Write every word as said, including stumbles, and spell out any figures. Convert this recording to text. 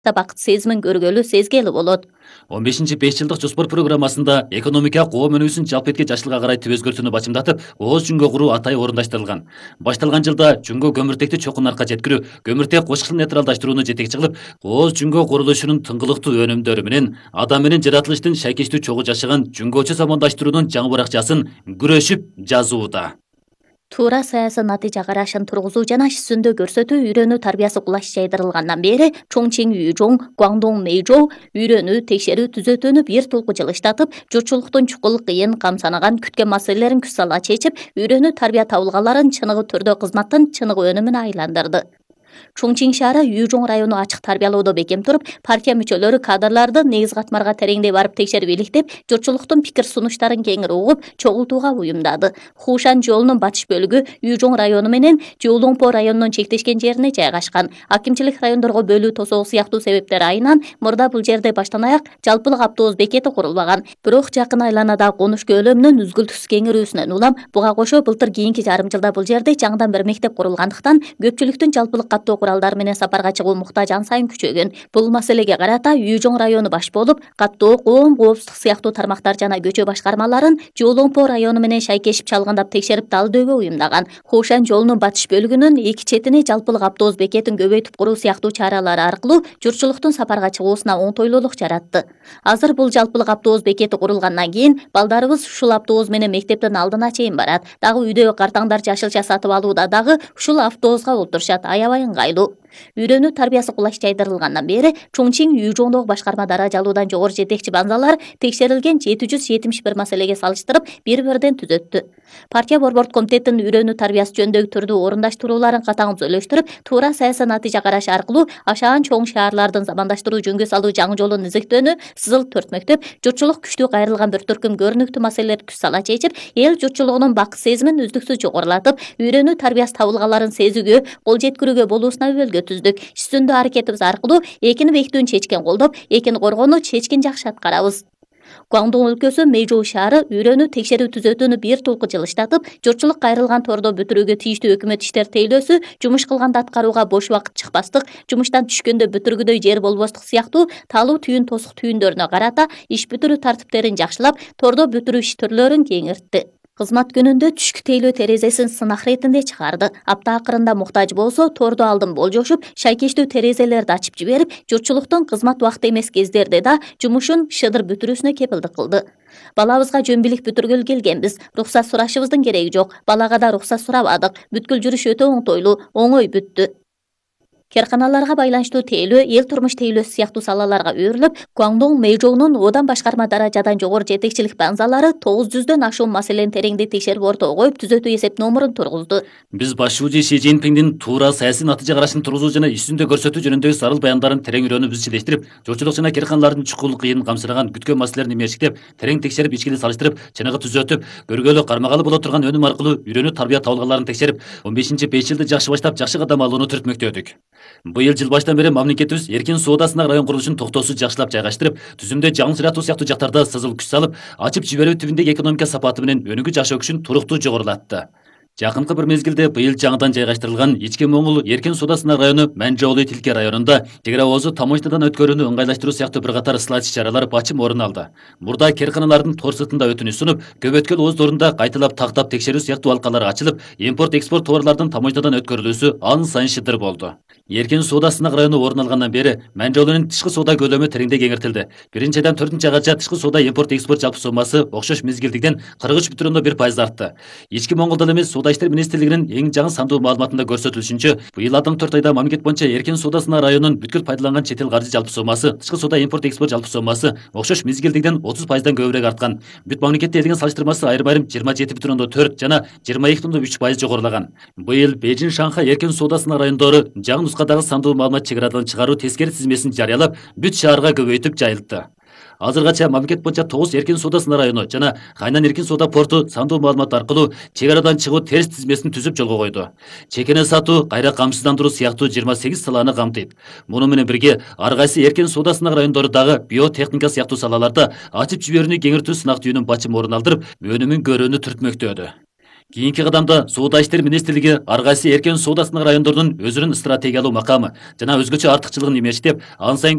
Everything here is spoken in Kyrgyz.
бакыт сезимин көргөлү, сезгели болот. он бешинчи беш жылдык жоспор программасында экономика коом өнүгүүсүн жалпы этки жашылга карай түбөзгөртүүнү бачымдатып, ооз жүнгө куруу атайы орундаштырылган. Башталган жылда жүнгө көмүртекти чокун арка жеткирүү, көмүртек кошкыл нейтралдаштырууну жетекчи кылып, ооз жүнгө курулушунун тыңгылыктуу өнүмдөрү менен адам менен жаратылыштын шайкештүү чогуу жашаган жүнгөчө замандаштыруунун жаңы баракчасын күрөшүп жазууда. Туура саясий натыйжа карашын тургузуу жана иш жүзүндө көрсөтүү үйрөнүү тарбиясы кулаш жайдырылгандан бери Чоңчиң Южоң, Гуаңдоң Мэйжоу үйрөнүү, текшерүү, түзөтүүнү бир толку жылыштатып, журтчулуктун чукул кыйын камсанаган күткөн маселелерин күч сала чечип, үйрөнүү тарбия табылгаларын чыныгы түрдө кызматтын чыныгы өнүмүнө айландырды. Чоңчиң шаары Южоң району ачык тарбиялоодо бекем туруп, партия мүчөлөрү кадрларды негиз катмарга тереңдей барып текшерип иликтеп, журтчулуктун пикир сунуштарын кеңири угуп, чогултууга уюмдады. Хушан жолунун батыш бөлүгү Южоң району менен Жолоңпо районунун чектешкен жерине жайгашкан. Акимчилик райондорго бөлүү тосоого сыяктуу себептер айынан мурда бул жерде баштан аяк жалпылык автобус бекети курулбаган. Бирок жакын айланадагы конуш көлөмүнүн үзгүлтүксүз кеңирүүсүнөн улам буга кошо былтыр кийинки жарым жылда бул жерде жаңыдан бир мектеп курулгандыктан көпчүлүктүн жалпылык каттоо куралдары менен сапарга чыгуу муктаж ан сайын күчөгөн. Бул маселеге карата Южоң району баш болуп, каттоо, коом коопсуздук сыяктуу тармактар жана көчө башкармаларын Жолоңпо району менен шайкешип чалгындап текшерип талдоого уюмдаган. Хушан жолунун батыш бөлүгүнүн эки четине жалпылык автобус бекетин көбөйтүп куруу сыяктуу чаралары аркылуу журтчулуктун сапарга чыгуусуна оңтойлуулук жаратты. Азыр бул жалпылык автобус бекети курулгандан кийин балдарыбыз ушул автобус менен мектептин алдына чейин барат. Дагы үйдөгү картаңдар жашылча сатып алууда дагы ушул автобуска отурушат. Аябай ыңгайлуу. Үйрөнүү тарбиясы кулаш жайдырылгандан бери Чоңчиң Южоңдогу башкарма даражалуудан жогору жетекчи банзалар текшерилген жети жүз жетимиш бир маселеге салыштырып бири-бирден түзөттү. Партия борбордук комитеттин үйрөнүү тарбиясы жөнүндөгү түрдүү орундаштырууларын катаң түзөлөштүрүп, туура саясий натыйжа караш аркылуу ашаан чоң шаарлардын замандаштыруу жөнгө салуу жаңы жолун изектөөнү сызыл төрт мектеп, журтчулук күчтүү кайрылган бир төркүм көрүнүктүү маселелерди күч сала чечип, эл журтчулугунун бакыт сезимин үздүксүз жогорулатып, үйрөнүү тарбиясы табылгаларын сезүүгө, кол жеткирүүгө болуусуна өбөлгө түздүк. Иш жүзүндө аракетибиз аркылуу экини бекитүүнү чечкен колдоп, экини коргоону чечкин жакшы аткарабыз. Гуаңдоң өлкөсү Мэйжоу шаары үйрөнүү текшерүү түзөтүүнү бир толку жылыштатып, журтчулук кайрылган тордо бүтүрүүгө тийиштүү өкмөт иштер тейлөөсү, жумуш кылганда аткарууга бош убакыт чыкпастык, жумуштан түшкөндө бүтүргүдөй жер болбостук сыяктуу таалуу түйүн тосук түйүндөрүнө карата иш бүтүрүү тартиптерин жакшылап, тордо бүтүрүү иш түрлөрүн кеңиртти. Кызмат күнүндө түшкү тейлөө терезесин сынак иретинде чыгарды. Апта акырында муктаж болсо, торду алдын болжошуп, шайкештүү терезелерди ачып жиберип, журтчулуктун кызмат убакыты эмес кездерде да жумушун шыдыр бүтүрүүсүнө кепилдик кылды. Балабызга жөн билик бүтүргөлү келгенбиз. Рухсат сурашыбыздын кереги жок. Балага да рухсат сурабадык. Бүткүл жүрүш өтө оңтойлуу, оңой бүттү. Керканаларга байланыштуу тейлөө, эл турмуш тейлөөсү сыяктуу салаларга өөрүлүп, Гуаңдоң Мэйжоунун одан башкарма даражадан жогору жетекчилик банзалары тогуз жүздөн ашуун маселени тереңдей текшерип ортого коюп, түзөтүү эсеп номурун тургузду. Биз башчы Ши Цзиньпиңдин туура саясий натыйжа карашын тургузуу жана иш жүзүндө көрсөтүү жөнүндөгү сарыл баяндарын терең үйрөнүп изчилештирип, журтчулук жана керканалардын чукул кыйын камсыраган күткөн маселелерин эмештиктеп, терең текшерип, ичкиле салыштырып, чыныгы түзөтүп, көргөлү кармагалы боло турган өнүм аркылуу үйрөнүү тарбия табылгаларын текшерип, он бешинчи беш жылды жакшы баштап, жакшы кадам алууну түртмөктөдүк. Быйыл жыл баштан бери мамлекетибиз эркин соода сынак район курулушун токтоосуз жакшылап жайгаштырып, түзүмдө жаңы сыйратуу сыяктуу жактарда сызыл күч салып, ачып жиберүү түбүндөгү экономика сапаты менен өнүгүү жашоо күчүн туруктуу жогорулатты. Жакынкы бир мезгилде быйыл жаңыдан жайгаштырылган Ички Моңгул эркин соода сынак району Манжоолу Тилке районунда чек ара оозу таможнядан өткөрүүнү ыңгайлаштыруу сыяктуу бир катар ысылат иш-чаралар бачым орун алды. Мурда керканалардын тор сыртында өтүнүч сунуп, көбөткөл ооздорунда кайталап тактап текшерүү сыяктуу алкалар ачылып, импорт-экспорт товарлардын таможнядан өткөрүлүүсү ан сайын шыдыр болду. Эркин соода сынак району орун алгандан бери Манжоолунун тышкы соода көлөмү тереңдей кеңиртилди. Биринчи айдан төртүнчү айга тышкы соода импорт-экспорт жалпы сомасы окшош мезгилдигден кырк үч бүтүн ондон бир пайыз артты. Ички Моңгулдан эмес Соода иштер министрлигинин эң жаңы сандуу маалыматында көрсөтүлүшүнчө, быйыл алдыңкы төрт айда мамлекет боюнча эркин соода сынак районунун бүткүл пайдаланган чет эл каржы жалпы сомасы, тышкы соода импорт-экспорт жалпы сомасы окшош мезгилдигден отуз пайыздан көбүрөөк арткан. Бүт мамлекетте элдин салыштырмасы айрым-айрым жыйырма жети бүтүн ондон төрт жана жыйырма эки бүтүн ондон үч пайыз жогорулаган. Быйыл Бейжин, Шанхай эркин соода сынак райондору жаңы нускадагы сандуу маалымат чек арадан чыгаруу тескери тизмесин жарыялап, бүт шаарга көбөйтүп жайылтты. Азыргача мамлекет боюнча тогуз эркин соода сынак району жана Хайнан эркин соода порту сандуу маалымат аркылуу чек арадан чыгуу терс тизмесин түзүп жолго койду. Чекене сатуу, кайра камсыздандыруу сыяктуу жыйырма сегиз саланы камтыйт. Муну менен бирге ар кайсы эркин соода сынак райондору дагы биотехника сыяктуу салаларда ачып жиберүүнү кеңиртүү сынак түйүнүн бачым орун алдырып, өнүмүн көрүүнү түртмөктөдү. Кийинки кадамда Соода иштери министрлиги ар кайсы эркен соода сынак райондордун өзүнүн стратегиялуу макамы жана өзгөчө артыкчылыгын эметиштеп, ан сайын